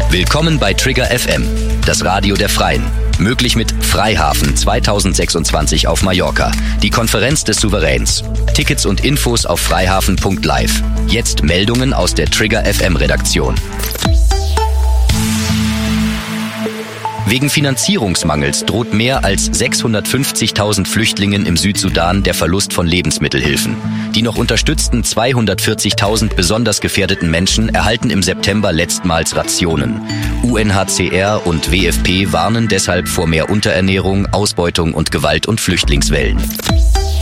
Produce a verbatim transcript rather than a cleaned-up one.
Willkommen bei Trigger F M, das Radio der Freien. Möglich mit Freihafen zweitausendsechsundzwanzig auf Mallorca, die Konferenz des Souveräns. Tickets und Infos auf freihafen punkt live. Jetzt Meldungen aus der Trigger F M Redaktion. Wegen Finanzierungsmangels droht mehr als sechshundertfünfzigtausend Flüchtlingen im Südsudan der Verlust von Lebensmittelhilfen. Die noch unterstützten zweihundertvierzigtausend besonders gefährdeten Menschen erhalten im September letztmals Rationen. U N H C R und W F P warnen deshalb vor mehr Unterernährung, Ausbeutung und Gewalt- und Flüchtlingswellen.